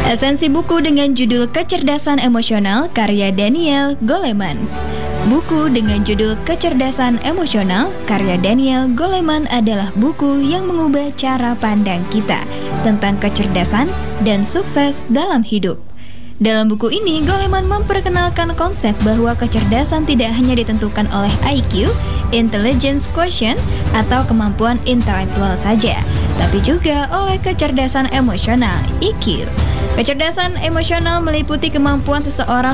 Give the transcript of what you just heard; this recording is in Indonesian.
Esensi buku dengan judul Kecerdasan Emosional karya Daniel Goleman. Buku dengan judul Kecerdasan Emosional karya Daniel Goleman adalah buku yang mengubah cara pandang kita tentang kecerdasan dan sukses dalam hidup. Dalam buku ini, Goleman memperkenalkan konsep bahwa kecerdasan tidak hanya ditentukan oleh IQ, intelligence quotient, atau kemampuan intelektual saja, tapi juga oleh kecerdasan emosional, EQ. Kecerdasan emosional meliputi kemampuan seseorang